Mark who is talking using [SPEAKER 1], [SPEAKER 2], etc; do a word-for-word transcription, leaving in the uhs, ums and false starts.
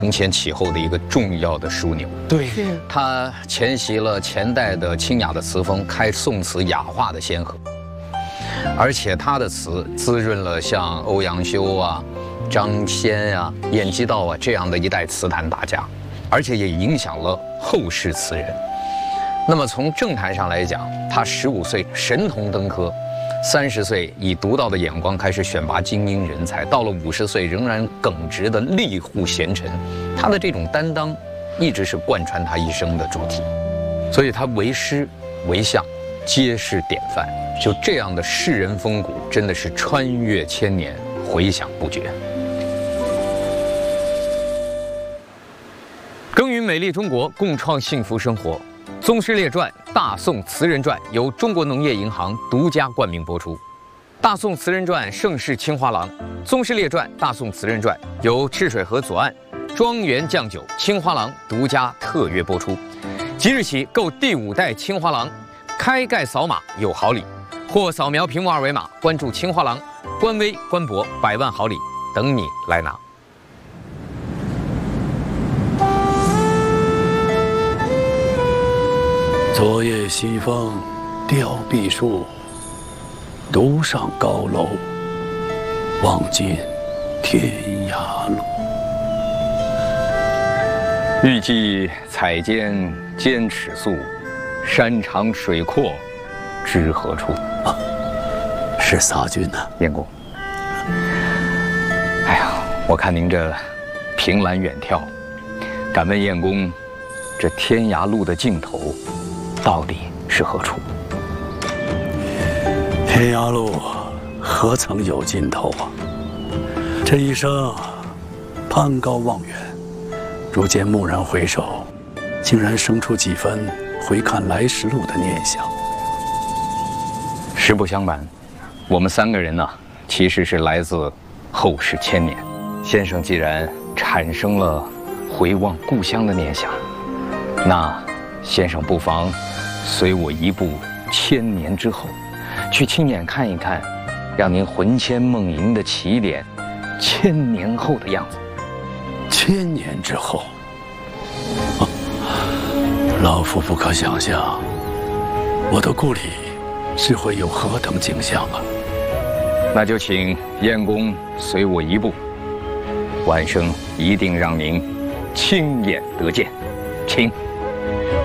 [SPEAKER 1] 承前启后的一个重要的枢纽。
[SPEAKER 2] 对，
[SPEAKER 1] 它承袭了前代的清雅的词风，开宋词雅化的先河。而且他的词滋润了像欧阳修啊、张先啊、晏几道啊这样的一代词坛大家，而且也影响了后世词人。那么从政坛上来讲，他十五岁神童登科，三十岁以独到的眼光开始选拔精英人才，到了五十岁仍然耿直的吏户贤臣，他的这种担当一直是贯穿他一生的主题。所以他为诗为相皆是典范。就这样的世人风骨，真的是穿越千年，回响不绝。耕耘美丽中国，共创幸福生活。《宗师列传·大宋词人传》由中国农业银行独家冠名播出。《大宋词人传》盛世青花郎，《宗师列传·大宋词人传》由赤水河左岸庄园酱酒青花郎独家特约播出。即日起购第五代青花郎，开盖扫码有好礼。或扫描屏幕二维码，关注青花郎官微官博，百万好礼等你来拿。
[SPEAKER 3] 昨夜西风凋碧树，独上高楼，望尽天涯路。
[SPEAKER 1] 欲济采涧兼尺素，山长水阔知何处？
[SPEAKER 3] 啊，是撒君呐，
[SPEAKER 1] 晏公。哎呀，我看您这凭栏远眺，敢问晏公，这天涯路的尽头到底是何处？
[SPEAKER 3] 天涯路何曾有尽头啊！这一生攀高望远，如今蓦然回首，竟然生出几分回看来时路的念想。
[SPEAKER 1] 实不相瞒，我们三个人呢，其实是来自后世千年。先生既然产生了回望故乡的念想，那先生不妨随我一步千年之后，去亲眼看一看，让您魂牵梦萦的起点，千年后的样子。
[SPEAKER 3] 千年之后，啊，老夫不可想象，我的故里是会有何等景象啊！
[SPEAKER 1] 那就请晏公随我一步，晚生一定让您亲眼得见，请。